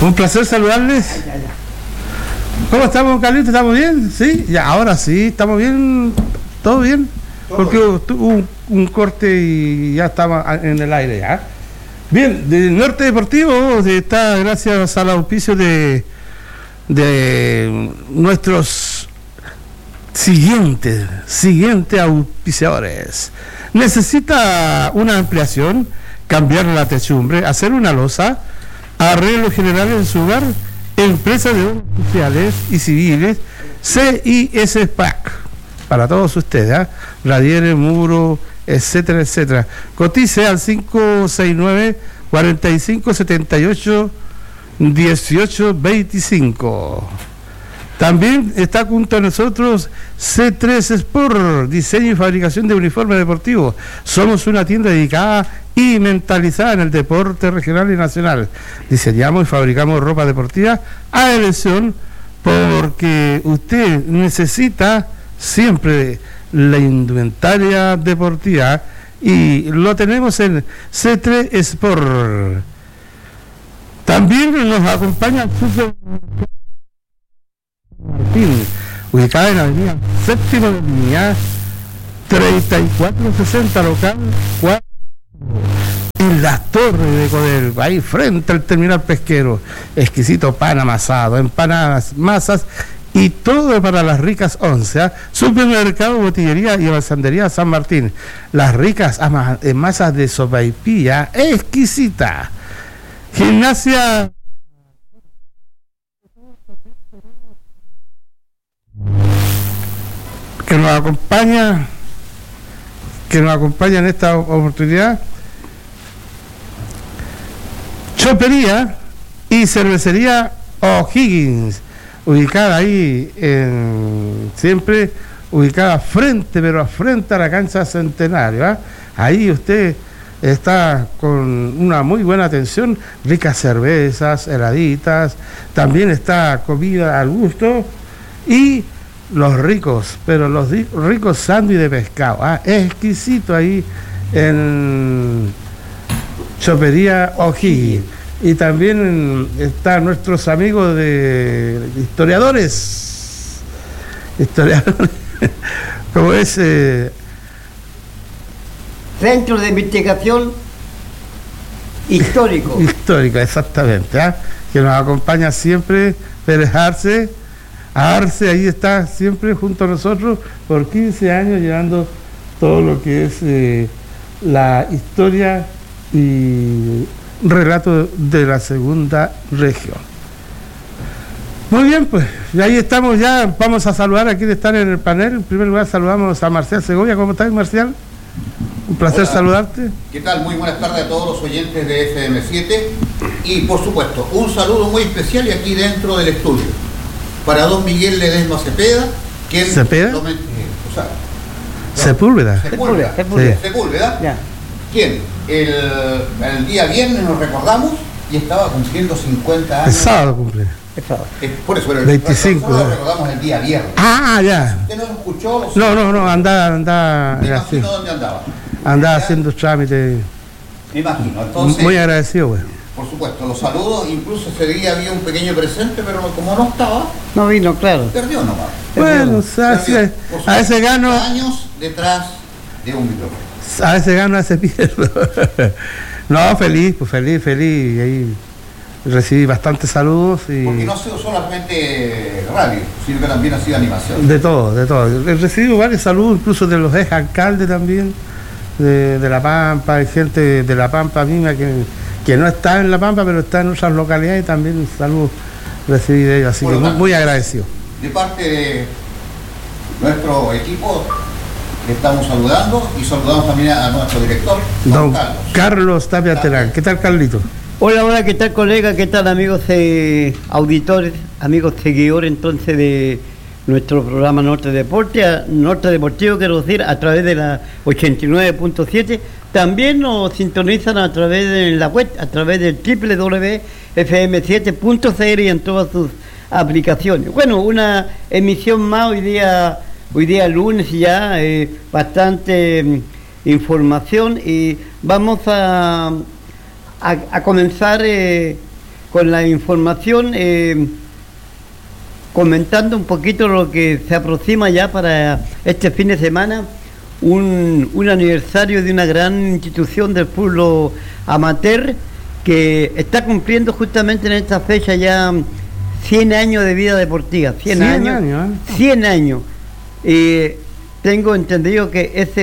Un placer saludarles. ¿Cómo estamos, Carlito? ¿Estamos bien? Sí, ya, ahora sí, estamos bien, todo bien. Porque hubo un corte y ya estamos en el aire ya. Bien, del Norte Deportivo está gracias al auspicio de nuestros siguientes auspiciadores. Necesita una ampliación, cambiar la techumbre, hacer una losa, arreglos generales en su hogar, empresas de obras sociales y civiles, CIS PAC, para todos ustedes, ¿eh? Radieres, muro, etcétera, etcétera. Cotice al 569-4578-1825. También está junto a nosotros C3 Sport, diseño y fabricación de uniformes deportivos. Somos una tienda dedicada y mentalizada en el deporte regional y nacional. Diseñamos y fabricamos ropa deportiva a elección porque usted necesita siempre la indumentaria deportiva y lo tenemos en C3 Sport. También nos acompaña Super Martín, ubicada en la avenida Séptima de Línea 3460, local 4, en la Torre de Codelco, ahí frente al terminal pesquero. Exquisito pan amasado, empanadas, masas y todo para las ricas 11. Supermercado, botillería y almacenería San Martín. Las ricas masas de sopaipilla exquisita. Gimnasia que nos acompaña en esta oportunidad. Chopería y cervecería O'Higgins, ubicada ahí siempre ubicada frente a la cancha Centenario, ¿eh? Ahí usted está con una muy buena atención, ricas cervezas, heladitas, también está comida al gusto y los ricos sándwiches de pescado, exquisito ahí en Chopería O'Higgins. Y también están nuestros amigos de historiadores, como es Centro de Investigación Histórica, exactamente, que nos acompaña siempre, Pérez Arce, ahí está siempre junto a nosotros por 15 años llevando todo lo que es la historia y relato de la segunda región. Muy bien, pues ahí estamos ya, vamos a saludar a quienes están en el panel. En primer lugar saludamos a Marcial Segovia. ¿Cómo estás, Marcial? Un placer saludarte. ¿Qué tal? Muy buenas tardes a todos los oyentes de FM7 y por supuesto un saludo muy especial y aquí dentro del estudio para don Miguel Ledesma Cepeda, quien ¿Cepeda? Sepúlveda. Sepúlveda. ¿Quién? El día viernes nos recordamos y estaba cumpliendo 50 años. El sábado cumple. Por eso, el 25. Lo recordamos el día viernes. Ya. ¿Usted no lo escuchó? No, andaba. Me imagino dónde andaba. Andaba haciendo trámites. Me imagino. Entonces, muy agradecido, güey. Por supuesto, los saludos. Incluso ese día había un pequeño presente, pero como no estaba. No vino, claro. Perdió nomás. Bueno, a veces gano. Años detrás de un micrófono. A veces gano, a veces pierdo. No, feliz. Y ahí recibí bastantes saludos. Porque no ha sido solamente radio, sino que también ha sido animación. De todo. He recibido varios saludos, incluso de los ex alcaldes también, de La Pampa. Hay gente de La Pampa misma que no está en La Pampa, pero está en otras localidades y también un saludo recibí de ellos. Así que muy agradecido. De parte de nuestro equipo, le estamos saludando y saludamos también a nuestro director, don Carlos Tapia Terán. ¿Qué tal, Carlito? Hola, ¿qué tal, colega? ¿Qué tal, amigos auditores, amigos seguidores entonces de nuestro programa Norte Deportivo, quiero decir, a través de la 89.7. También nos sintonizan a través de la web, a través del www.fm7.cr y en todas sus aplicaciones. Bueno, una emisión más hoy día lunes ya, bastante información y vamos a comenzar con la información, comentando un poquito lo que se aproxima ya para este fin de semana, un aniversario de una gran institución del fútbol amateur que está cumpliendo justamente en esta fecha ya 100 años de vida deportiva. 100 años. 100 años. Tengo entendido que es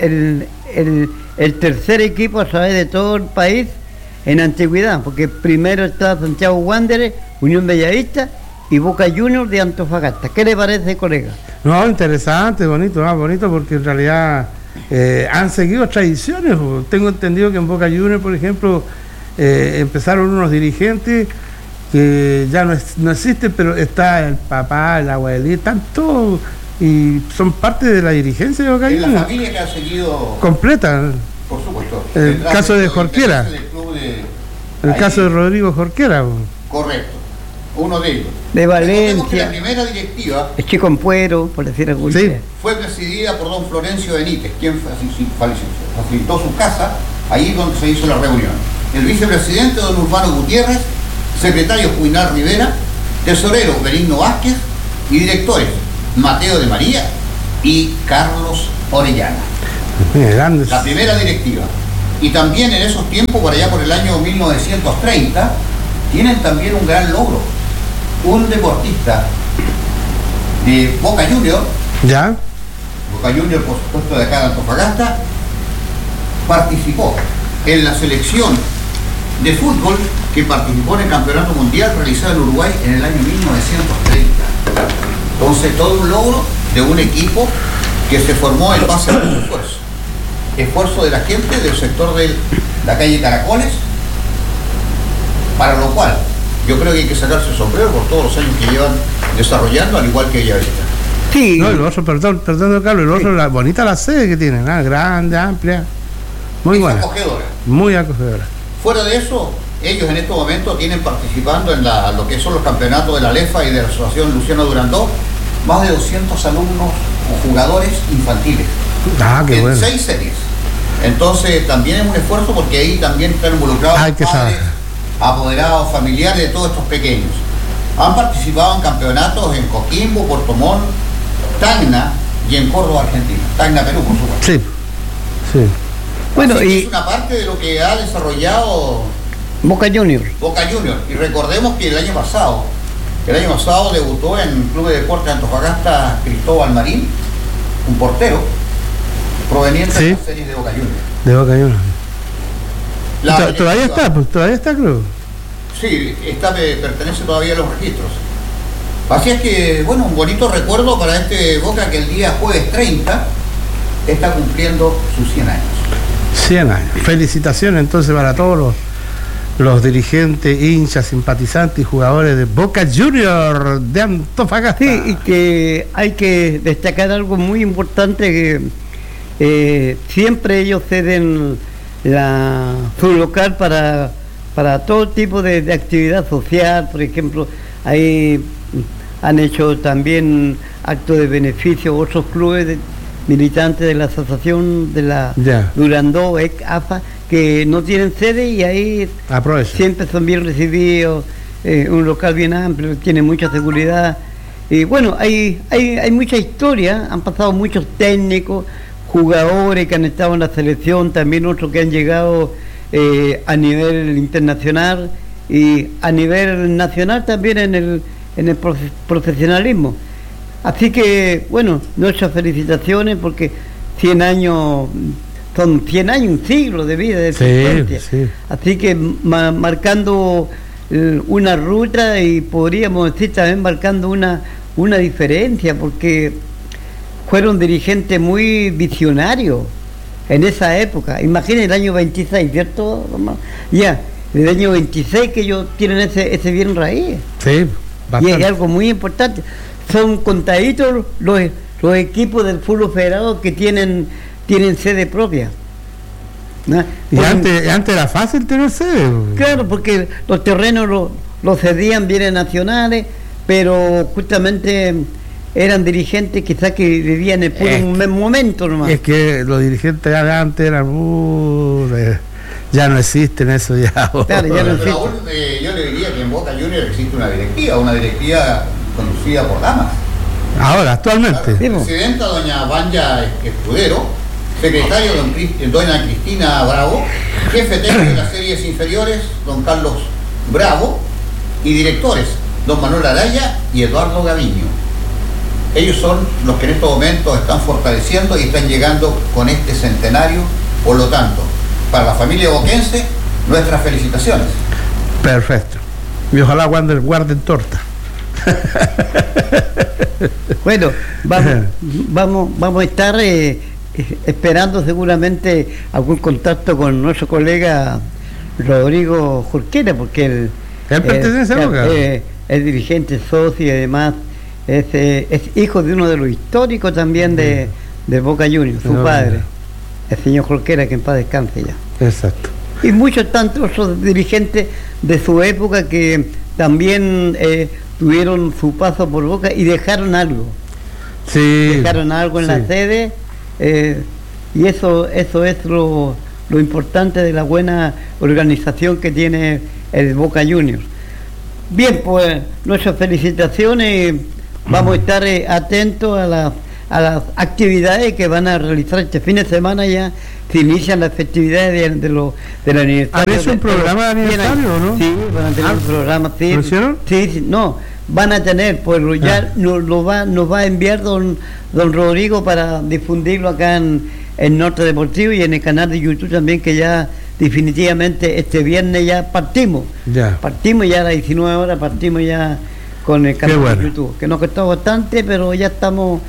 el tercer equipo a través de todo el país en antigüedad, porque primero está Santiago Wanderers, Unión Bellavista y Boca Juniors de Antofagasta. ¿Qué le parece, colega? No, interesante, bonito porque en realidad han seguido tradiciones. Tengo entendido que en Boca Juniors, por ejemplo, empezaron unos dirigentes que ya no existen, pero está el papá, el abuelito, están todos y son parte de la dirigencia de Boca Juniors. La familia que ha seguido completa. Por supuesto. El caso de Jorquera. El caso de Rodrigo Jorquera. Correcto. Uno de ellos. De Valencia. La primera directiva, el Chico Ampuero, por decir algo. Sí. Fue presidida por don Florencio Benítez, quien facilitó su casa, ahí donde se hizo la reunión. El vicepresidente don Urbano Gutiérrez, secretario Juinal Rivera, tesorero Benigno Vázquez y directores Mateo de María y Carlos Orellana. La primera directiva. Y también en esos tiempos, por allá por el año 1930, tienen también un gran logro. Un deportista de Boca Juniors, Boca Juniors por supuesto de acá de Antofagasta, participó en la selección de fútbol que participó en el campeonato mundial realizado en Uruguay en el año 1930. Entonces todo un logro de un equipo que se formó en base a mucho esfuerzo de la gente del sector de la calle Caracoles, para lo cual yo creo que hay que sacarse el sombrero por todos los años que llevan desarrollando, al igual que ella ahorita. Sí. No, el oso, perdón, Carlos, el oso, bonita la sede que tienen, grande, amplia, muy buena. Acogedora. Muy acogedora. Fuera de eso, ellos en estos momentos tienen participando en lo que son los campeonatos de la LEFA y de la Asociación Luciano Durandó, más de 200 alumnos o jugadores infantiles. Qué bueno. 6 series. Entonces también es un esfuerzo porque ahí también están involucrados padres, apoderados, familiares de todos estos pequeños. Han participado en campeonatos en Coquimbo, Puerto Montt, Tacna y en Córdoba, Argentina. Tacna, Perú, por supuesto. Sí. Bueno, y es una parte de lo que ha desarrollado Boca Juniors. Y recordemos que el año pasado debutó en el Club de Deportes de Antofagasta Cristóbal Marín, un portero proveniente de las series de Boca Juniors. Todavía está, creo. Sí, pertenece todavía a los registros. Así es que, bueno, un bonito recuerdo para este Boca que el día jueves 30 está cumpliendo sus 100 años. 100 años. Felicitaciones entonces para todos los dirigentes, hinchas, simpatizantes y jugadores de Boca Juniors de Antofagasta. Sí, y que hay que destacar algo muy importante, que siempre ellos ceden su local para todo tipo de actividad social. Por ejemplo, ahí han hecho también actos de beneficio otros clubes militantes de la asociación de la Durandó, AFA, que no tienen sede y ahí siempre son bien recibidos, un local bien amplio, tiene mucha seguridad. Y bueno, hay mucha historia, han pasado muchos técnicos, jugadores que han estado en la selección, también otros que han llegado a nivel internacional y a nivel nacional también en el profesionalismo. Así que, bueno, nuestras felicitaciones porque 100 años, son 100 años, un siglo de vida de existencia. Sí. Así que marcando una ruta y podríamos decir también marcando una diferencia, porque fueron dirigentes muy visionarios en esa época. Imaginen el año 26, ¿cierto? Ya, el año 26 que ellos tienen ese bien raíz. Sí, bastante. Y es algo muy importante. Son contaditos los equipos del fútbol federado que tienen sede propia, ¿no? Y antes era fácil tener sede. Claro, porque los terrenos los cedían bienes nacionales, pero justamente eran dirigentes quizás que vivían en un momento nomás. Es que los dirigentes de antes eran Ya no existen eso ya. Claro, ya no existe. Pero aún, yo le diría que en Boca Juniors existe una directiva conducida por damas. Ahora, actualmente. Claro, presidenta doña Vanya Escudero, secretario doña Cristina Bravo, jefe técnico de las series inferiores don Carlos Bravo y directores don Manuel Araya y Eduardo Gaviño. Ellos son los que en estos momentos están fortaleciendo y están llegando con este centenario. Por lo tanto, para la familia boquense, nuestras felicitaciones. Perfecto. Y ojalá guarden torta. Bueno, vamos a estar esperando seguramente algún contacto con nuestro colega Rodrigo Jorquera, porque él pertenece a Boca. Es dirigente, socio y además es hijo de uno de los históricos también de Boca Juniors, su padre, el señor Jorquera, que en paz descanse ya. Exacto. Y muchos tantos otros dirigentes de su época que también tuvieron su paso por Boca y dejaron algo. Sí. Dejaron algo en la sede, y eso es lo importante de la buena organización que tiene el Boca Juniors. Bien, pues nuestras felicitaciones. Vamos a estar atentos a las actividades que van a realizar este fin de semana. Ya se inician las festividades del aniversario. ¿Habéis un programa de aniversario, no? Sí, van a tener un programa. Sí, ¿lo hicieron? Sí, no, van a tener, pues ya nos va a enviar don Rodrigo para difundirlo acá en Norte Deportivo y en el canal de YouTube también, que ya definitivamente este viernes ya partimos. Partimos ya a las 19 horas, partimos ya con el canal de YouTube, que nos costó bastante, pero ya estamos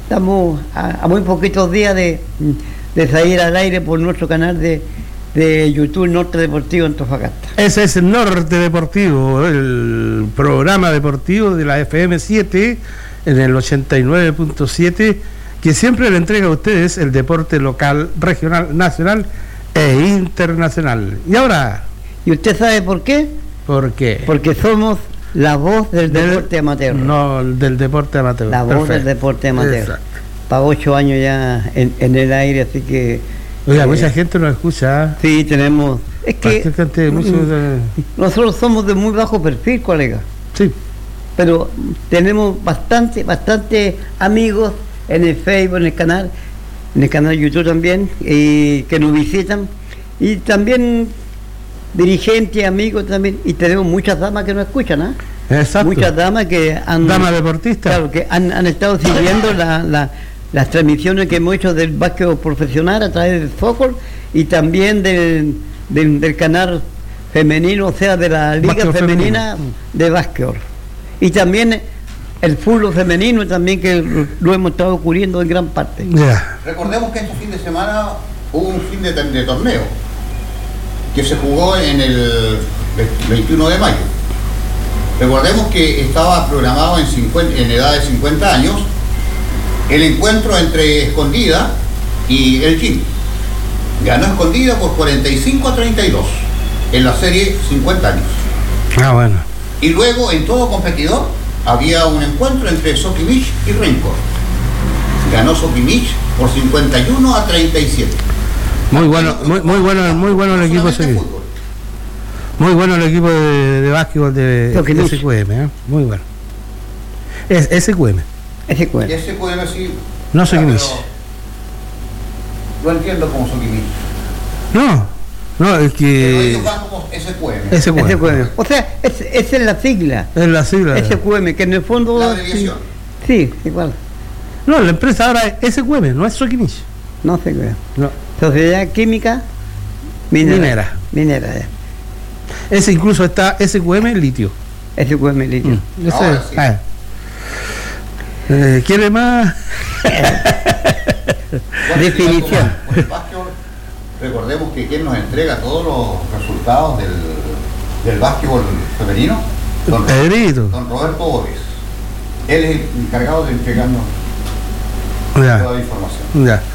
a muy poquitos días de salir al aire por nuestro canal de YouTube Norte Deportivo Antofagasta. Ese es el Norte Deportivo, el programa deportivo de la FM7 en el 89.7, que siempre le entrega a ustedes el deporte local, regional, nacional e internacional. ¿Y ahora? ¿Y usted sabe por qué? ¿Por qué? Porque somos la voz del deporte amateur. No, del deporte amateur. La voz del deporte amateur. Exacto. Para 8 años ya en el aire, así que... Oiga, mucha gente nos escucha. Sí, tenemos... Es que nosotros somos de muy bajo perfil, colega. Sí. Pero tenemos bastante amigos en el Facebook, en el canal de YouTube también, que nos visitan. Y también dirigentes, amigos también. Y tenemos muchas damas que nos escuchan, ¿ah? Exacto. Muchas damas que han... Damas deportistas. Claro, que han estado siguiendo las transmisiones que hemos hecho del básquetbol profesional a través del soccer y también del canal femenino, o sea, de la Liga Femenina de Básquetbol. Y también el fútbol femenino también, que lo hemos estado cubriendo en gran parte. Recordemos que este fin de semana hubo un fin de torneo que se jugó en el 21 de mayo. Recordemos que estaba programado en edad de 50 años el encuentro entre Escondida y el Gym. Ganó Escondida por 45-32 en la serie 50 años. Bueno. Y luego en todo competidor había un encuentro entre Soquimich y Rencor. Ganó Soquimich por 51-37. Muy bueno el equipo ese. Muy bueno el equipo de básquetbol de SQM, muy bueno. SQM. SQM sí. No Soquimich. Yo entiendo como Soquimich. No, es que... Pero ellos van como SQM. O sea, esa es la sigla. Es la sigla. SQM, que en el fondo... La abreviación. Sí, igual. No, la empresa ahora es SQM, no es Soquimich. No SQM. No. Sociedad Química Minera. Ya. Ese incluso está SQM litio. SQM litio. ¿Quiere más? Definición. Por el básquetbol, recordemos que quien nos entrega todos los resultados del básquetbol femenino, don Roberto Boves. Él es el encargado de entregarnos toda la información. Ya.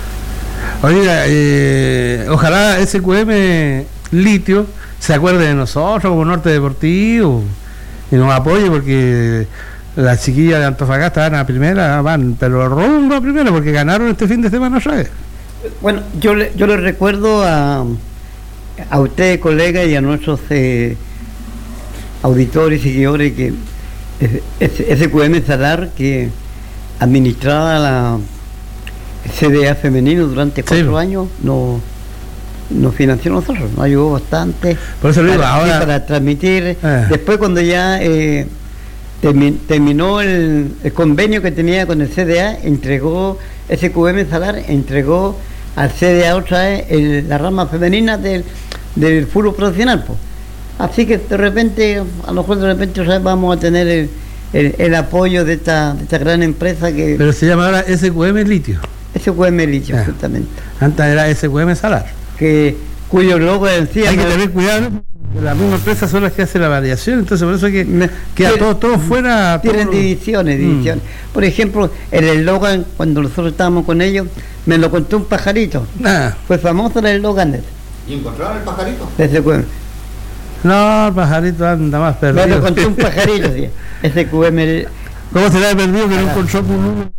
Oiga, ojalá SQM litio se acuerde de nosotros como Norte Deportivo y nos apoye, porque las chiquillas de Antofagasta van a primera, pero rumbo a primera, porque ganaron este fin de semana otra vez. Bueno, yo le recuerdo a ustedes, colegas, y a nuestros auditores y seguidores, que SQM Salar, que administraba la CDA femenino durante 4 años, nos financió nosotros, nos ayudó bastante. Por eso digo, ahora para transmitir. Después, cuando ya terminó el convenio que tenía con el CDA, entregó SQM Salar, entregó al CDA otra vez la rama femenina del fútbol profesional, pues. Así que de repente, a lo mejor de repente otra vez vamos a tener el apoyo de esta gran empresa que... Pero se llama ahora SQM Litio. SQM Litio, justamente. Antes era SQM Salar. Cuyo logo decía... Hay que tener cuidado, las mismas empresas son las que hacen la variación, entonces por eso es que queda todo fuera. Tienen divisiones. Por ejemplo, el eslogan, cuando nosotros estábamos con ellos, me lo contó un pajarito. Fue famoso el eslogan. ¿Y encontraron el pajarito? SQM. No, el pajarito anda más perdido. Me lo contó un pajarito, sí. SQM. ¿Cómo se le ha perdido que no encontró un número?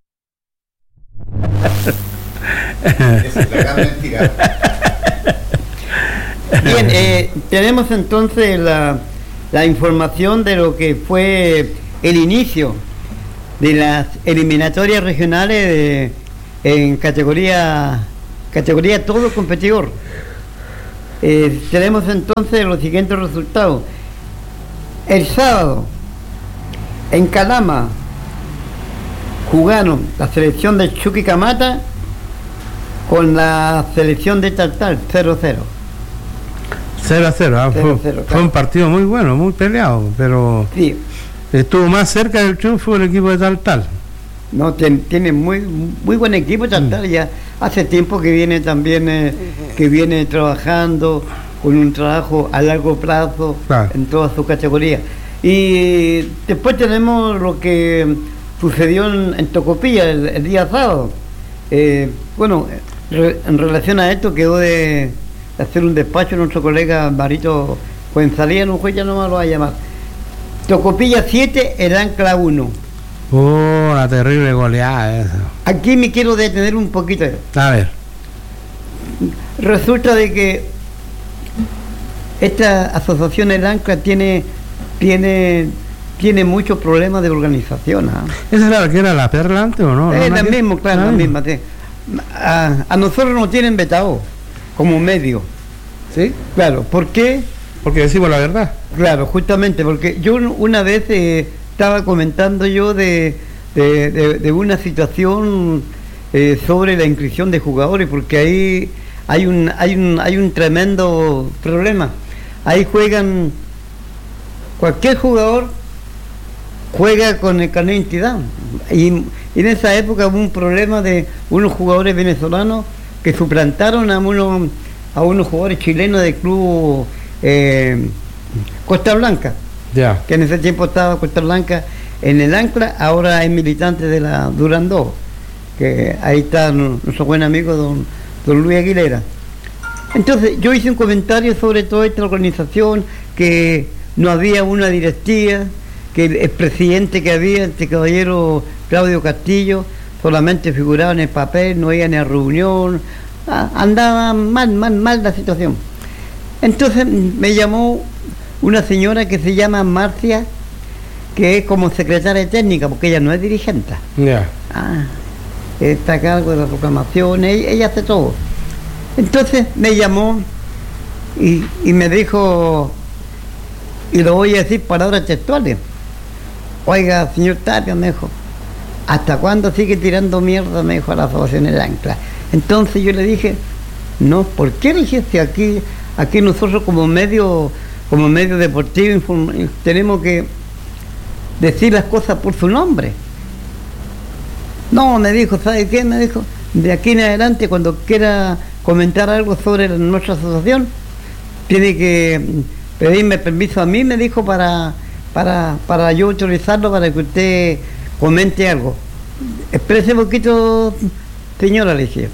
Esa es la gran mentira. Bien, tenemos entonces la información de lo que fue el inicio de las eliminatorias regionales en categoría todo competidor. Tenemos entonces los siguientes resultados. El sábado, en Calama, jugaron la selección de Chuquicamata con la selección de Tartal, 0-0. 0-0, fue un partido muy bueno, muy peleado, pero sí, estuvo más cerca del triunfo del equipo de Tartal. No, tiene muy buen equipo Tartal, ya hace tiempo que viene también trabajando con un trabajo a largo plazo, claro, en todas sus categorías. Y después tenemos lo que sucedió en Tocopilla el día sábado. Bueno, en relación a esto quedó de hacer un despacho nuestro colega Marito Fuenzalía, no fue, ya no me lo va a llamar. Tocopilla 7, el Ancla 1. Oh, la terrible goleada esa. Aquí me quiero detener un poquito. A ver. Resulta de que esta asociación El Ancla tiene muchos problemas de organización. ¿Esa era la que era la Perla antes o no? Es la misma, claro, la misma. Sí. A nosotros nos tienen vetado como medio. ¿Sí? Claro, ¿por qué? Porque decimos la verdad. Claro, justamente, porque yo una vez estaba comentando yo de una situación sobre la inscripción de jugadores, porque ahí hay un tremendo problema. Ahí juegan, cualquier jugador juega con el carnet de identidad, y en esa época hubo un problema de unos jugadores venezolanos que suplantaron a unos jugadores chilenos del club Costa Blanca, que en ese tiempo estaba Costa Blanca en el Ancla, ahora es militante de la Durandó, que ahí está nuestro buen amigo don Luis Aguilera. Entonces yo hice un comentario sobre toda esta organización, que no había una directiva, que el presidente que había, este caballero Claudio Castillo, solamente figuraba en el papel, no iba ni a reunión, andaba mal la situación. Entonces me llamó una señora que se llama Marcia, que es como secretaria técnica, porque ella no es dirigente. Está a cargo de las proclamaciones, ella hace todo. Entonces me llamó y me dijo, y lo voy a decir palabras textuales: oiga, señor Tapia, me dijo, ¿hasta cuándo sigue tirando mierda? Me dijo, a la asociación El Ancla. Entonces yo le dije, no, ¿por qué dijiste aquí nosotros como medio deportivo tenemos que decir las cosas por su nombre? No, me dijo, ¿sabe qué? Me dijo, de aquí en adelante, cuando quiera comentar algo sobre nuestra asociación, tiene que pedirme permiso a mí, me dijo, para yo autorizarlo, para que usted comente algo. Exprese un poquito, señora, le dije.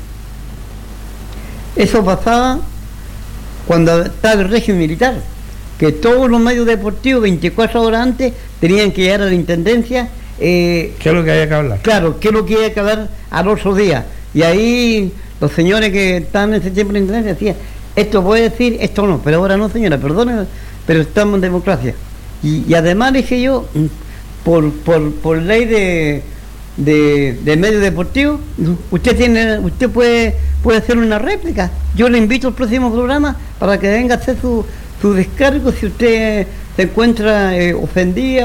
Eso pasaba cuando estaba el régimen militar, que todos los medios deportivos 24 horas antes tenían que llegar a la intendencia. ¿Qué es lo que había que hablar? Claro, ¿qué es lo que había que hablar al otro día? Y ahí los señores que estaban en ese tiempo en la intendencia decían, esto puede decir, esto no, pero ahora no, señora, perdone, pero estamos en democracia. Y además dije yo, por ley de medio deportivo, usted puede hacer una réplica. Yo le invito al próximo programa para que venga a hacer su descargo si usted se encuentra ofendida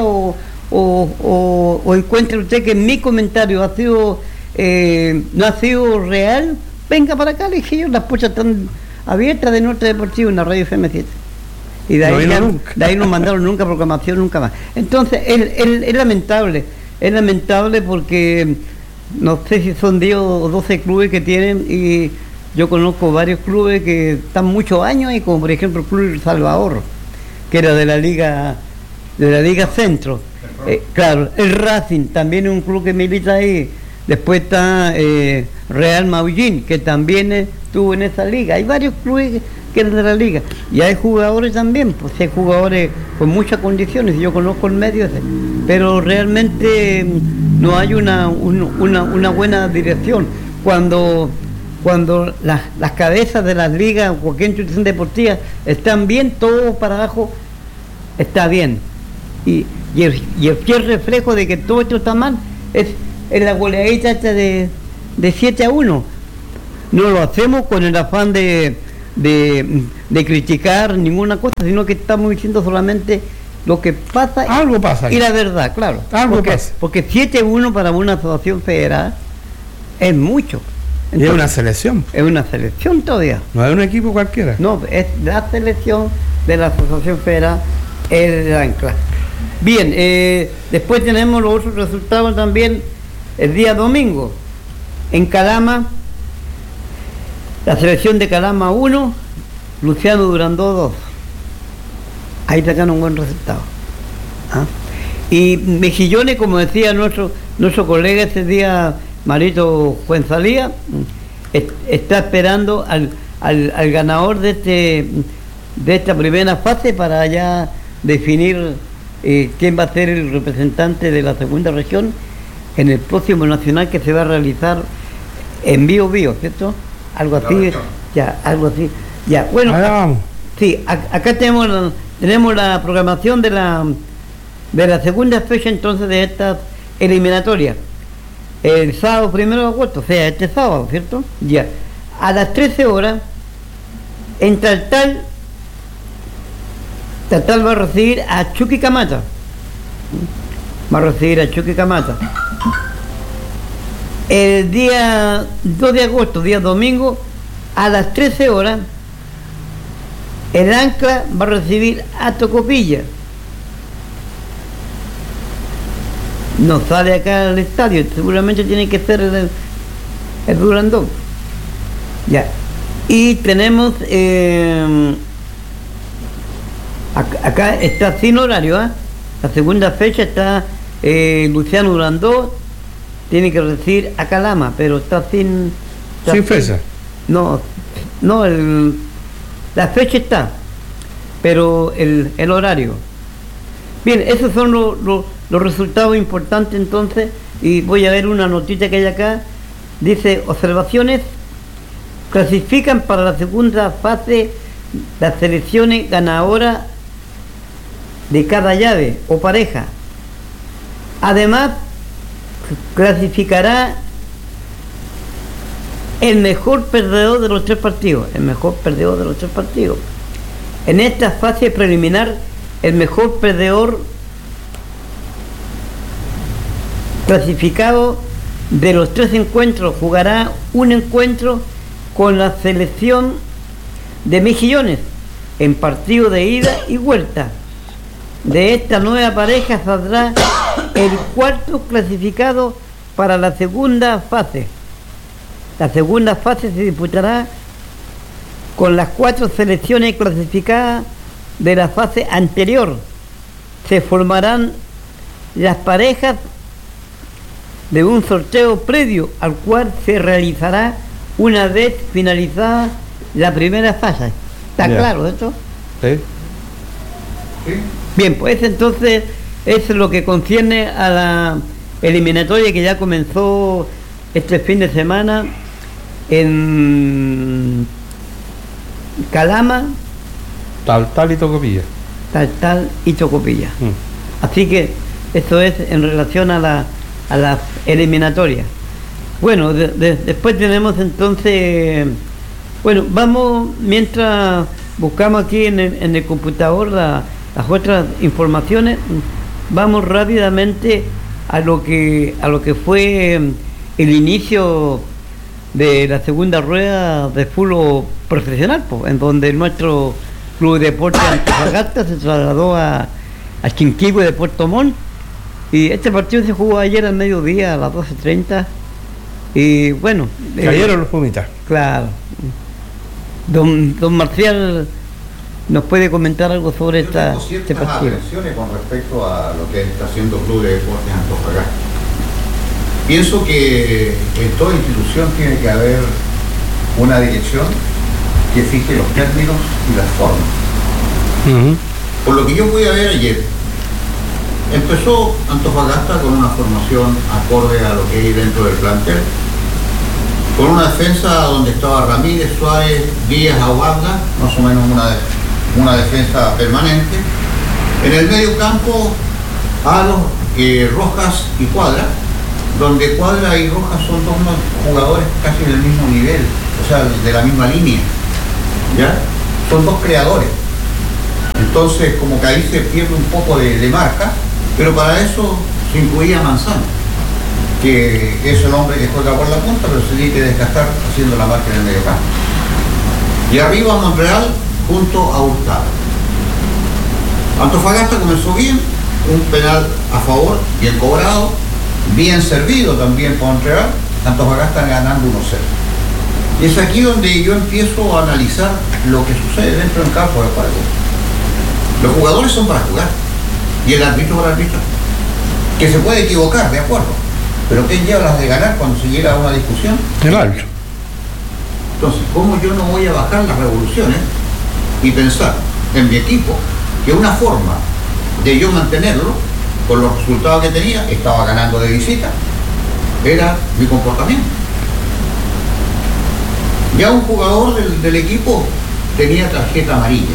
o encuentra usted que mi comentario ha sido no ha sido real, venga para acá. Le dije yo, las puertas están abiertas de Norte Deportivo en la radio FM7. Y de ahí nos mandaron nunca proclamación, nunca más. Entonces, es lamentable porque no sé si son 10 o 12 clubes que tienen, y yo conozco varios clubes que están muchos años ahí, como por ejemplo el Club Salvador, que era de la Liga Centro. Claro, el Racing también es un club que milita ahí. Después está Real Maullín, que también estuvo en esa liga. Hay varios clubes que eran de la liga. Y hay jugadores también, pues hay jugadores con muchas condiciones. Yo conozco el medio ese, pero realmente no hay una buena dirección. Cuando las cabezas de las ligas o cualquier institución deportiva están bien, todo para abajo está bien. Y el fiel reflejo de que todo esto está mal es la goleadita esta de 7-1. No lo hacemos con el afán de criticar ninguna cosa, sino que estamos diciendo solamente lo que pasa. Algo pasa y la verdad, claro. Porque 7-1 para una asociación federal es mucho. Entonces, es una selección. Es una selección todavía. No es un equipo cualquiera. No, es la selección de la asociación federal, es la Ancla. Bien, después tenemos los otros resultados también. El día domingo, en Calama, la selección de Calama 1, Luciano Durandó 2. Ahí sacaron un buen resultado. Y Mejillones, como decía nuestro colega ese día, Marito Fuenzalía, está esperando al ganador de esta primera fase para ya definir quién va a ser el representante de la segunda región en el próximo nacional que se va a realizar en Bío, ¿cierto? Algo así, algo así. Ya, bueno, vamos. Sí, acá tenemos la programación de la segunda fecha entonces de estas eliminatorias. El sábado 1 de agosto, o sea, este sábado, ¿cierto? Ya. A las 13 horas, en Taltal va a recibir a Chuquicamata. El día 2 de agosto, día domingo, a las 13 horas, el Ancla va a recibir a Tocopilla. No sale acá al estadio, seguramente tiene que ser el Durandó. Ya. Y tenemos acá está sin horario, La segunda fecha está Luciano Durandó, tiene que recibir a Calama, pero está sin fecha. No, la fecha está, pero el horario. Bien, esos son los resultados importantes entonces, y voy a ver una notita que hay acá. Dice: observaciones, clasifican para la segunda fase las selecciones ganadoras de cada llave o pareja. Además, clasificará el mejor perdedor de los tres partidos. En esta fase preliminar, el mejor perdedor clasificado de los 3 encuentros jugará un encuentro con la selección de Mejillones en partido de ida y vuelta. De esta nueva pareja saldrá el cuarto clasificado para la segunda fase. La segunda fase se disputará con las 4 selecciones clasificadas de la fase anterior. Se formarán las parejas de un sorteo previo al cual se realizará una vez finalizada la primera fase. ¿Está claro esto? Sí. Bien, pues entonces es lo que concierne a la eliminatoria que ya comenzó este fin de semana en Calama, Tal y Tocopilla. Tal y Tocopilla. Así que esto es en relación a la eliminatoria. Bueno, después tenemos entonces, bueno, vamos, mientras buscamos aquí en el computador las otras informaciones, vamos rápidamente a lo que fue el inicio de la segunda rueda de fútbol profesional, pues, en donde nuestro Club de Deportes Antofagasta se trasladó a Chinquihue de Puerto Montt, y este partido se jugó ayer al mediodía a las 12:30 y bueno, cayeron los Pumitas. Claro. Don Marcial, ¿nos puede comentar algo sobre este partido? Apreciaciones con respecto a lo que está haciendo Club de Deportes Antofagasta. Pienso que en toda institución tiene que haber una dirección que fije los términos y las formas. Por lo que yo pude ver ayer, empezó Antofagasta con una formación acorde a lo que hay dentro del plantel, con una defensa donde estaba Ramírez, Suárez, Díaz, Aguarda, más o menos una defensa permanente. En el medio campo, Alos, Rojas y Cuadra, donde Cuadra y Rojas son dos jugadores casi del mismo nivel, o sea, de la misma línea, ¿ya? Son dos creadores. Entonces, como que ahí se pierde un poco de marca, pero para eso se incluía Manzano, que es el hombre que juega por la punta, pero se tiene que desgastar haciendo la marca en el medio campo. Y arriba Monreal junto a Hurtado. Antofagasta comenzó bien, un penal a favor, bien cobrado, bien servido también por Monreal, Antofagasta ganando 1-0. Y es aquí donde yo empiezo a analizar lo que sucede dentro del campo de juego. Los jugadores son para jugar y el árbitro para arbitrar. Que se puede equivocar, de acuerdo, pero ¿quién lleva las de ganar cuando se llega a una discusión? El árbitro. Entonces, ¿cómo yo no voy a bajar las revoluciones y pensar en mi equipo que una forma de yo mantenerlo con los resultados que tenía, estaba ganando de visita, era mi comportamiento? Ya un jugador del equipo tenía tarjeta amarilla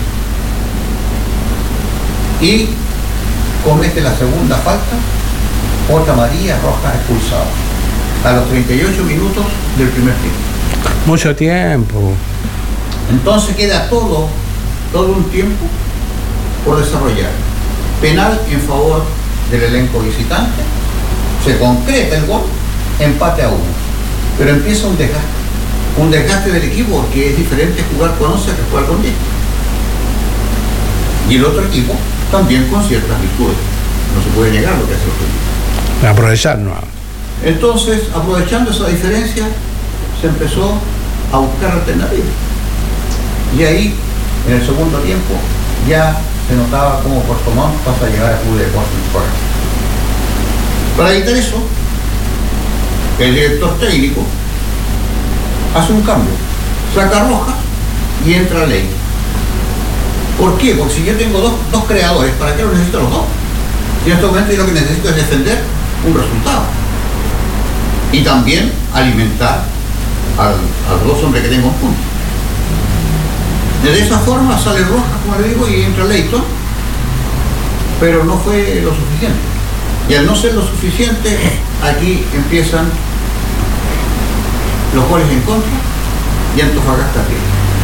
y comete la segunda falta, otra amarilla, roja, expulsado a los 38 minutos del primer tiempo. Mucho tiempo. Entonces queda todo un tiempo por desarrollar. Penal en favor del elenco visitante, se concreta el gol, empate a 1, pero empieza un desgaste del equipo, porque es diferente jugar con 11 que jugar con 10. Y el otro equipo también con ciertas virtudes, no se puede negar lo que hace el equipo. Aprovechar, ¿no? Entonces, aprovechando esa diferencia, se empezó a buscar alternativas. Y ahí, en el segundo tiempo, ya se notaba cómo Puerto Montt pasa a llegar a Club de Deportes Antofagasta. Para evitar eso, el director técnico hace un cambio, saca a Rojas y entra a Ley. ¿Por qué? Porque si yo tengo dos creadores, ¿para qué los necesito los dos? Y en este momento yo lo que necesito es defender un resultado y también alimentar a los dos hombres que tengo en punto. De esa forma sale Rojas, como le digo, y entra Leighton, pero no fue lo suficiente. Y al no ser lo suficiente, aquí empiezan los goles en contra y Antofagasta pierde.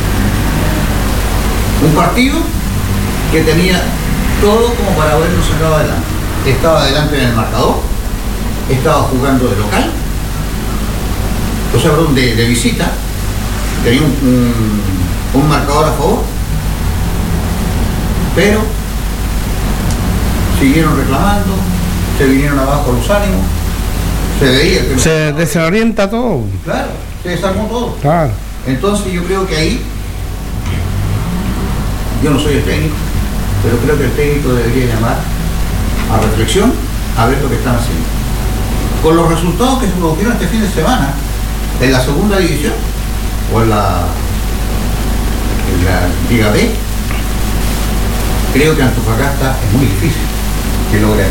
Un partido que tenía todo como para haberlo sacado adelante. Estaba adelante en el marcador, estaba jugando de local, o sea, perdón, de visita, tenía un marcador a favor, pero siguieron reclamando, se vinieron abajo los ánimos, se veía que... Se desorienta todo. Claro, se desarmó todo. Claro. Entonces yo creo que ahí, yo no soy el técnico, pero creo que el técnico debería llamar a reflexión a ver lo que están haciendo. Con los resultados que se produjeron este fin de semana en la segunda división o en la Liga B, creo que Antofagasta es muy difícil que logremos.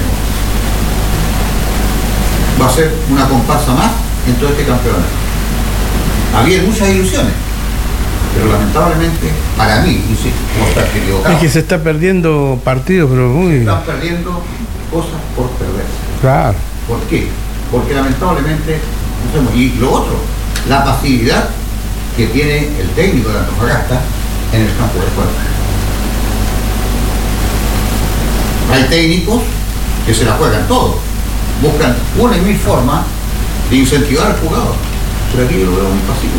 Va a ser una comparsa más en todo este campeonato. Había muchas ilusiones, Pero lamentablemente, para mí, insisto, como está equivocado, Es que se está perdiendo partidos, pero se muy... están perdiendo cosas por perderse. Claro. ¿Por qué? Porque lamentablemente, y lo otro, la pasividad que tiene el técnico de Antofagasta en el campo de juego. Hay técnicos que se la juegan todo, buscan una y mil formas de incentivar al jugador, pero aquí yo lo veo muy pasivo.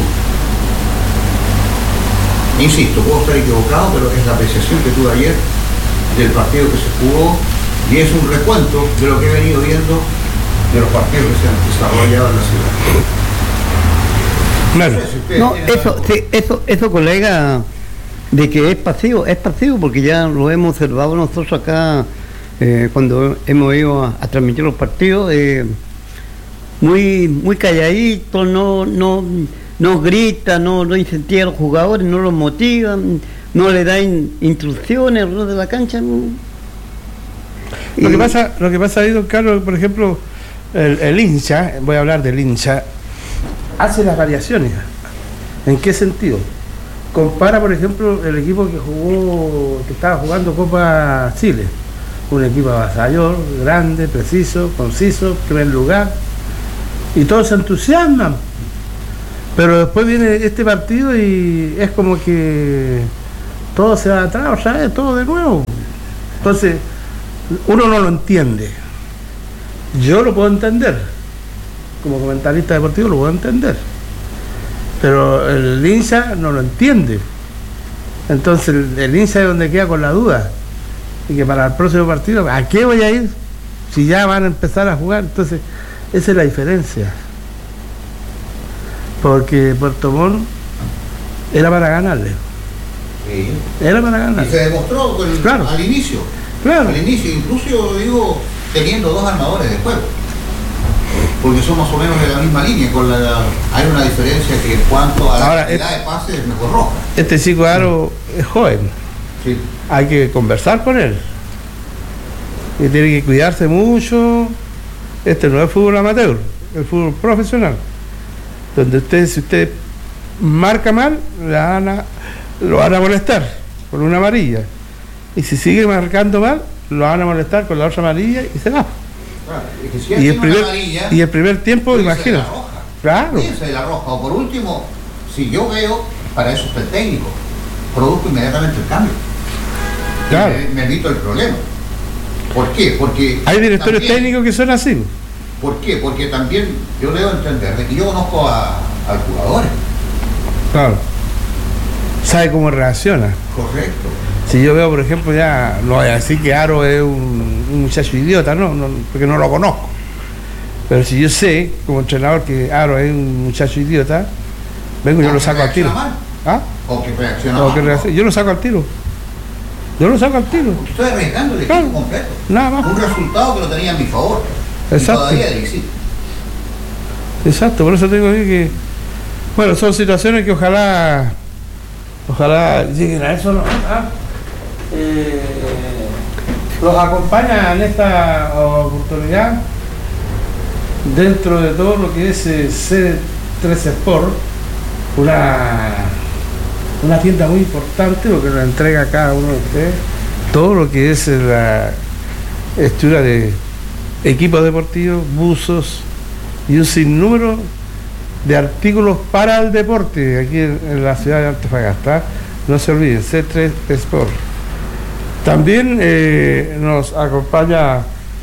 Insisto, puedo estar equivocado, pero es la apreciación que tuve ayer del partido que se jugó y es un recuento de lo que he venido viendo de los partidos que se han desarrollado en la ciudad. Claro. No, eso, colega, de que es pasivo porque ya lo hemos observado nosotros acá cuando hemos ido a transmitir los partidos, muy calladito, no grita, no incentiva a los jugadores, no los motiva, no le da instrucciones alrededor de la cancha. Lo que pasa ahí, don Carlos, por ejemplo, el hincha, voy a hablar del hincha, hace las variaciones. ¿En qué sentido? Compara, por ejemplo, el equipo que estaba jugando Copa Chile, un equipo avasallador, grande, preciso, conciso, primer lugar, y todos se entusiasman. Pero después viene este partido y es como que todo se va atrás, otra vez, todo de nuevo. Entonces, uno no lo entiende. Yo lo puedo entender. Como comentarista deportivo lo puedo entender. Pero el hincha no lo entiende. Entonces, el hincha es donde queda con la duda. Y que para el próximo partido, ¿a qué voy a ir? Si ya van a empezar a jugar. Entonces, esa es la diferencia. Porque Puerto Montt era para ganarle. Sí. Era para ganarle. Y se demostró Claro. al inicio. Claro. Al inicio, incluso yo digo, teniendo dos armadores de juego. Porque son más o menos de la misma línea. Hay una diferencia que en cuanto a la cantidad de pases es mejor Roja. Este chico Aro es joven. Sí. Hay que conversar con él. Y tiene que cuidarse mucho. Este no es fútbol amateur, es fútbol profesional. Donde si usted marca mal, lo van a molestar con una amarilla. Y si sigue marcando mal, lo van a molestar con la otra amarilla y se va. Claro, es que si y el primer tiempo, imagino. Claro. Piensa de la roja. O por último, si yo veo, para eso está el técnico, produzco inmediatamente el cambio. Claro. Me evito el problema. ¿Por qué? Porque hay directores también, técnicos que son así. ¿por qué? Porque también yo debo entender de que yo conozco al jugador. Claro. Sabe cómo reacciona. Correcto. Si yo veo, por ejemplo, ya no voy a decir que Aro es un muchacho idiota, no, porque no lo conozco. Pero si yo sé, como entrenador, que Aro es un muchacho idiota, vengo y yo lo saco al tiro. ¿Ah? O que reacciona mal. Yo lo saco al tiro. Estoy arriesgando el equipo completo. Nada más. Un resultado que lo tenía a mi favor. Exacto. Y todavía de existe. Exacto, por eso tengo que... Bueno, son situaciones que ojalá lleguen a eso, ¿no? Los acompaña en esta oportunidad, dentro de todo lo que es C3 Sport, una tienda muy importante, porque nos entrega a cada uno de ustedes todo lo que es la estructura de equipos deportivos, buzos y un sinnúmero de artículos para el deporte aquí en la ciudad de Antofagasta. No se olviden, C3 Sport. También nos acompaña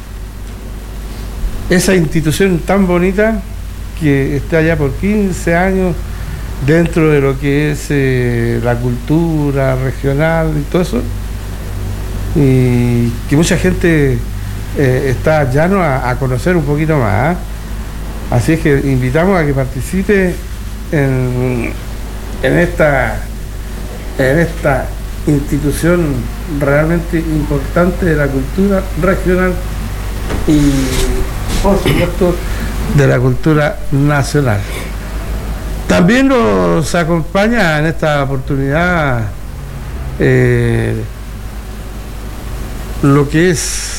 esa institución tan bonita que está ya por 15 años dentro de lo que es la cultura regional y todo eso, y que mucha gente está llano a conocer un poquito más. Así es que invitamos a que participe en esta institución realmente importante de la cultura regional y, por supuesto, de la cultura nacional. También nos acompaña en esta oportunidad lo que es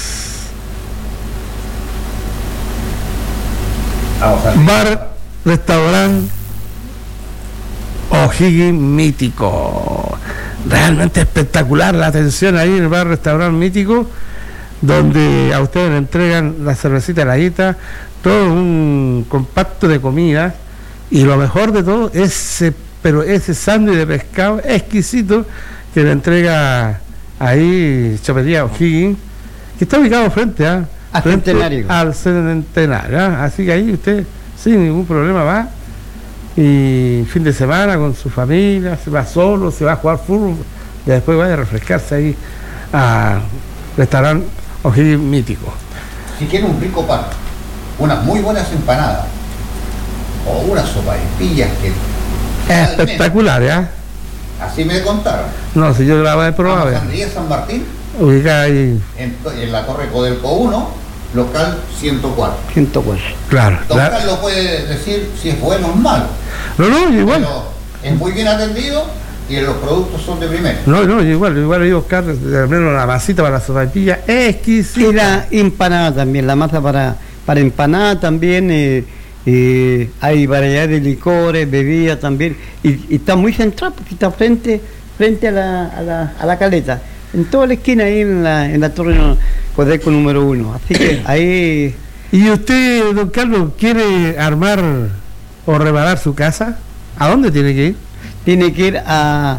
bar, restaurante, O'Higgins Mítico. Realmente espectacular la atención ahí en el bar restaurante Mítico, donde a ustedes le entregan la cervecita heladita, todo un compacto de comida, y lo mejor de todo, ese sándwich de pescado exquisito que le entrega ahí Chopería O'Higgins, que está ubicado frente al Centenario, así que ahí usted sin ningún problema va, y fin de semana con su familia, se va solo, se va a jugar fútbol y después va a refrescarse ahí al restaurante O'Higgins Mítico. Si quiere un rico pan, unas muy buenas empanadas o una sopaipillas que espectacular, ¿ya? Así me contaron. No, si yo la voy a probar. Alejandría San Martín, ubicada ahí en la Torre Codelco 1, local 104. 104. Claro. Don Carlos puede decir si es bueno o malo. No, igual. Pero es muy bien atendido y los productos son de primera. No, igual ahí Oscar, al menos la masita para la sopapilla exquisita. Y la empanada también, la masa para empanada también, hay variedad de licores, bebidas también, y está muy centrado porque está frente a la caleta, en toda la esquina ahí en la Torre Codelco número 1, así que ahí... ¿Y usted, don Carlos, quiere armar o reparar su casa? ¿A dónde tiene que ir? Tiene que ir a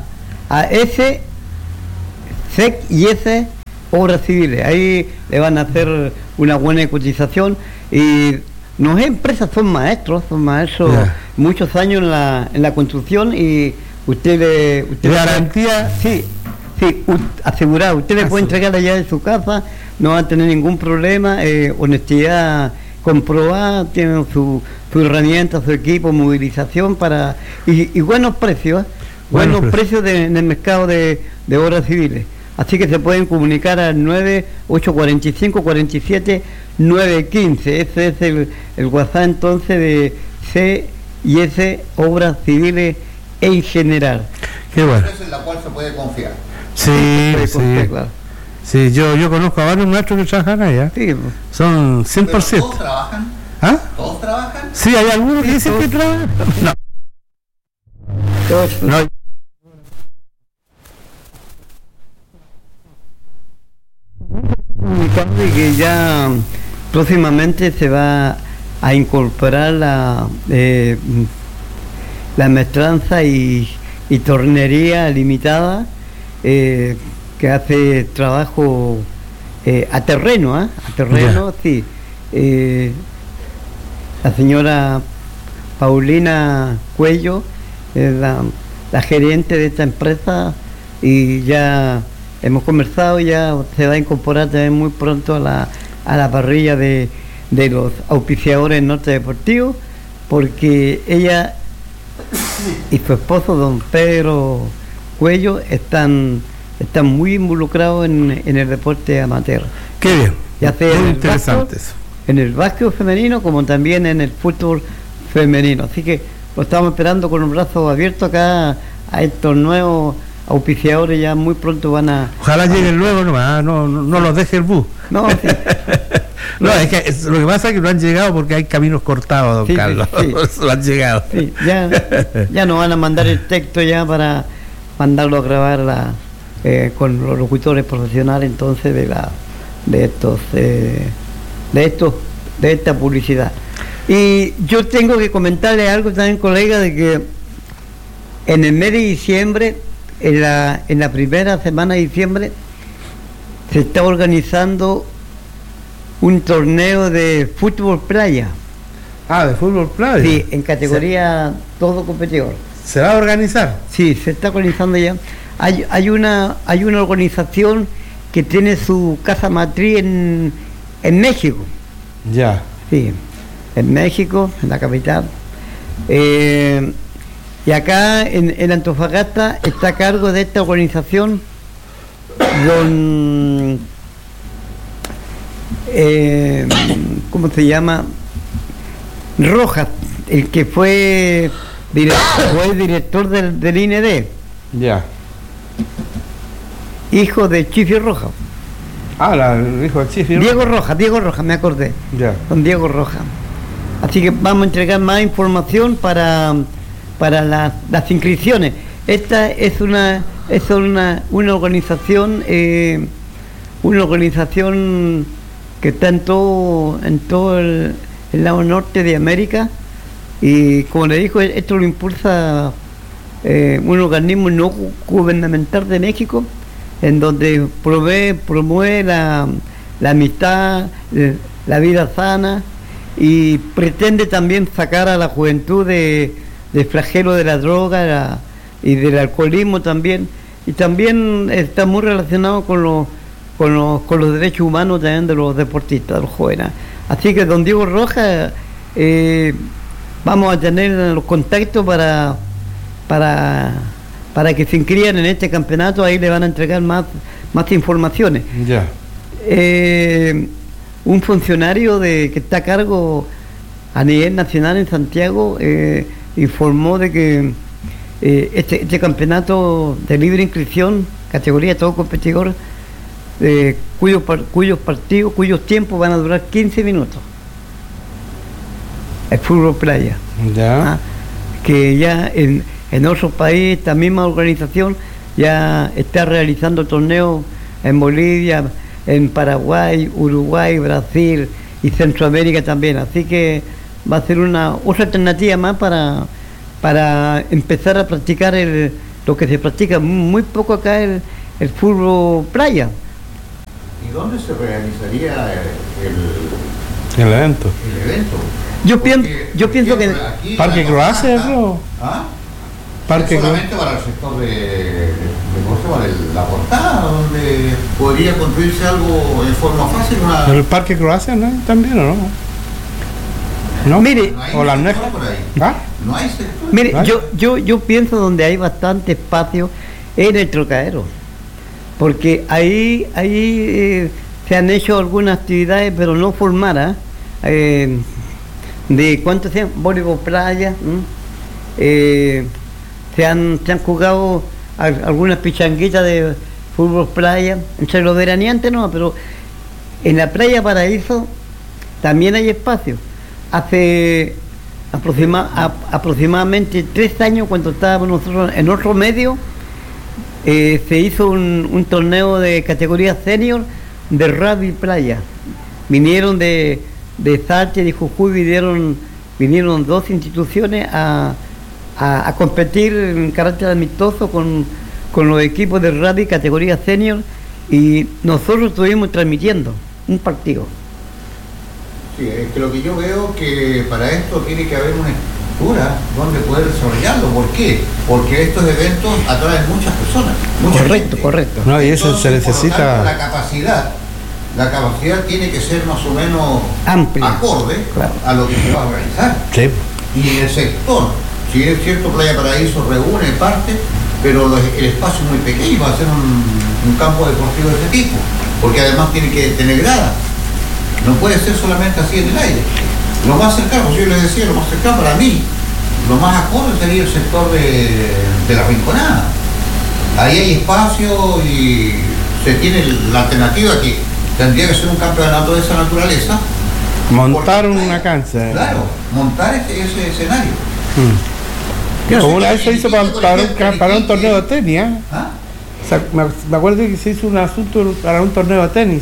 SEC y S Obras Civiles. Ahí le van a hacer una buena cotización. Y no es empresas, son maestros yeah, muchos años en la construcción, y usted garantía. Sí, asegurado. Usted le puede entregar la llave de su casa, no va a tener ningún problema. Honestidad comprobada, tienen su herramienta, su equipo, movilización y buenos precios, buenos precios en el mercado de obras civiles. Así que se pueden comunicar al 9-845-47-915. Ese es el WhatsApp entonces de C&S Obras Civiles en general. Qué bueno. Es en la cual se puede confiar. Sí. Claro. Sí, yo conozco a varios maestros que trabajan allá. Sí. Son 100%. ¿Pero todos trabajan? ¿Ah? ¿Todos trabajan? Sí, hay algunos que dicen que trabajan. No. Y que ya próximamente se va a incorporar la maestranza y tornería limitada, que hace trabajo a terreno, yeah, sí. La señora Paulina Cuello es la gerente de esta empresa, y ya hemos conversado, ya se va a incorporar también muy pronto a la parrilla de los auspiciadores Norte Deportivo, porque ella y su esposo, don Pedro Cuello, están muy involucrados en el deporte amateur. Qué bien, ya sea muy interesante eso. En el básquet femenino como también en el fútbol femenino. Así que lo estamos esperando con los brazos abiertos acá a estos nuevos auspiciadores. Ya muy pronto van a... Ojalá lleguen luego nomás, no los deje el bus. No, sí. No, es que lo que pasa es que no han llegado porque hay caminos cortados, don Carlos. Sí. No han llegado. Sí, ya nos van a mandar el texto ya para mandarlo a grabar con los locutores profesionales entonces de esta publicidad. Y yo tengo que comentarle algo también, colega, de que en el mes de diciembre, en la primera semana de diciembre, se está organizando un torneo de fútbol playa. Ah, de fútbol playa. Sí, en categoría todo competidor. ¿Se va a organizar? Sí, se está organizando ya. Hay una organización que tiene su casa matriz en México. Ya. Sí, en México, en la capital. Y acá en Antofagasta está a cargo de esta organización don... ¿cómo se llama? Rojas, el que fue director del IND. Ya. Hijo de Chifi Rojas. El hijo de Chifi Rojas. Diego Rojas, me acordé. Ya. Don Diego Rojas. Así que vamos a entregar más información para para las inscripciones. Esta es una organización que está en todo el lado norte de América, y como le dijo, esto lo impulsa un organismo no gubernamental de México, en donde promueve la amistad, la vida sana, y pretende también sacar a la juventud del flagelo de la droga y del alcoholismo también, y también está muy relacionado con los derechos humanos también de los deportistas, de los jóvenes. Así que don Diego Rojas, vamos a tener los contactos para que se inscriban en este campeonato. Ahí le van a entregar más informaciones. Ya. Un funcionario que está a cargo a nivel nacional en Santiago informó de que este campeonato de libre inscripción, categoría todo competidor, cuyos tiempos van a durar 15 minutos. El fútbol playa. Ya. Que ya en otros países, esta misma organización ya está realizando torneos en Bolivia, en Paraguay, Uruguay, Brasil y Centroamérica también. Así que va a ser otra alternativa más para empezar a practicar lo que se practica muy poco acá, el fútbol playa. ¿Y dónde se realizaría el evento? El evento. Yo pienso que Parque Croacia, ¿no? ¿Ah? Parque solamente para el sector de la portada, donde podría construirse algo de forma fácil. ¿El Parque Croacia, no? ¿También o no? ¿No? Mire, o la Neja. ¿Ah? No hay sector. Mire, yo pienso donde hay bastante espacio en el Trocadero, porque ahí se han hecho algunas actividades, pero no formadas, de cuánto sean, voleibol playa, se han jugado algunas pichanguitas de fútbol playa, entre los veraneantes no, pero en la playa Paraíso también hay espacio. Hace aproximadamente 3 años, cuando estábamos nosotros en otro medio, se hizo un torneo de categoría senior de rugby playa. Vinieron de Salta y de Jujuy, vinieron 2 instituciones a competir en carácter amistoso con los equipos de rugby categoría senior, y nosotros estuvimos transmitiendo un partido. Sí, es que lo que yo veo que para esto tiene que haber una estructura donde poder desarrollarlo. ¿Por qué? Porque estos eventos atraen muchas personas. Correcto. No, y eso se necesita. Por lo tanto, la capacidad tiene que ser más o menos amplia, acorde, claro, a lo que se va a organizar. Sí. Y el sector, si es cierto, Playa Paraíso reúne parte, pero el espacio es muy pequeño para hacer un campo deportivo de ese tipo, porque además tiene que tener gradas. No puede ser solamente así en el aire. Lo más cercano, yo les decía, lo más cercano para mí, lo más acorde sería el sector de la Rinconada. Ahí hay espacio y se tiene la alternativa que tendría que ser un campeonato de esa naturaleza. Montar una cancha. Claro, montar ese escenario. Como una vez se hizo para un torneo de tenis, ¿eh? ¿Ah? O sea, me acuerdo que se hizo un asunto para un torneo de tenis.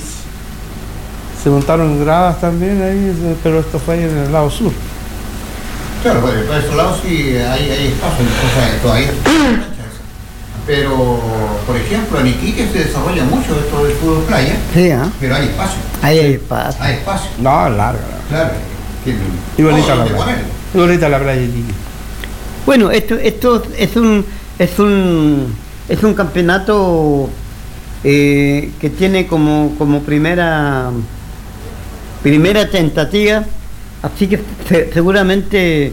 Se montaron gradas también ahí, pero esto fue ahí en el lado sur. Claro, bueno, por esos lados sí hay espacio, o sea, todavía. Pero, por ejemplo, en Iquique se desarrolla mucho esto del fútbol playa, sí, pero hay espacio. Hay espacio. Hay espacio. No, larga. Claro. Y bonita la playa. Y bonita la playa de Iquique. Bueno, esto es un campeonato que tiene como primera tentativa, así que seguramente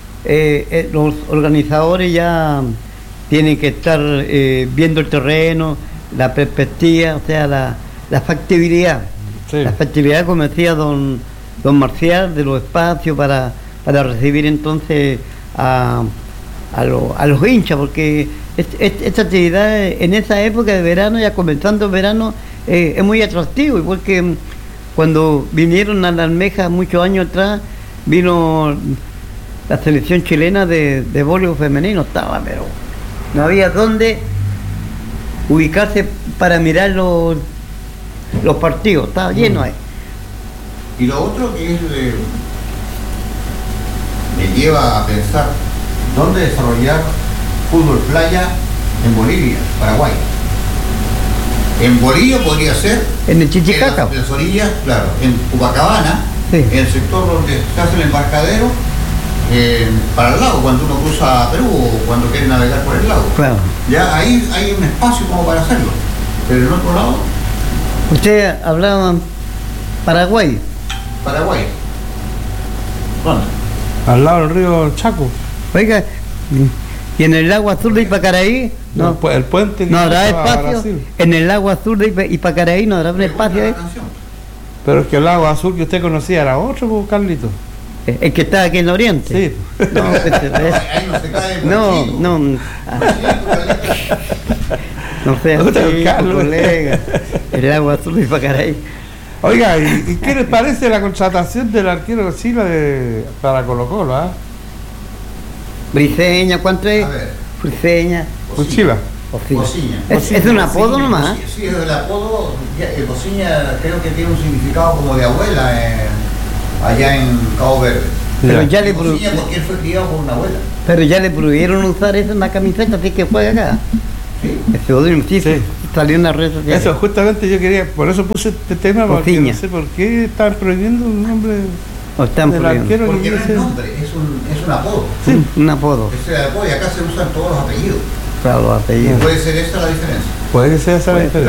los organizadores ya tienen que estar viendo el terreno, la perspectiva, o sea, la factibilidad. Sí. La factibilidad, como decía don Marcial, de los espacios para recibir entonces a los hinchas, porque esta actividad en esa época de verano, ya comenzando el verano, es muy atractivo, igual que cuando vinieron a la Almeja muchos años atrás, vino la selección chilena de voleibol femenino estaba, pero no había dónde ubicarse para mirar los partidos, estaba lleno ahí. Y lo otro que es me lleva a pensar dónde desarrollar fútbol playa en Bolivia, Paraguay. En Bolivia podría ser En el Chichicaca. en las orillas, claro, en Copacabana, Sí. en el sector donde se hace el embarcadero, para el lago, cuando uno cruza a Perú o cuando quiere navegar por el lago. Claro. Ya ahí hay un espacio como para hacerlo. Pero en otro lado, Usted hablaba Paraguay. Paraguay. ¿Dónde? Al lado del río Chaco. Oiga, y en el lago Azul de Ipacaraí no, El puente que no habrá lleva a espacio. Brasil. En el lago Azul de Ipacaraí no habrá un espacio La ahí. canción. Pero es que el lago azul que usted conocía era otro, pues, Carlito. El que está aquí en el oriente. Sí. No, Ahí no se cae por no, chico. no, no sé, Puta, sí, Carlos. colega. El lago Azul de Ipacaraí. Oiga, ¿y qué les parece la contratación del arquero de Chile para Colo-Colo? Briseña, ¿cuánto es? A ver. Briseña. Cuchila. Cociña. Es un apodo nomás. Sí, es el apodo. Cociña creo que tiene un significado como de abuela allá en Cabo Verde. Pero Ya. ya le Cociña porque él fue criado por una abuela. pero ya le prohibieron usar eso en la camiseta, así que juega acá. Sí. Ese odio, sí, Sí. salió en las redes sociales. Eso, justamente yo quería, por eso puse este tema, porque Cociña. no sé por qué están prohibiendo un nombre O están del prohibiendo. arquero que Porque no quiere es ser. nombre, es un apodo. Sí. Un apodo. Es el apodo y acá se usan todos los apellidos. Claro, los apellidos. Puede ser esa la diferencia. Puede que sea esa la Puede diferencia.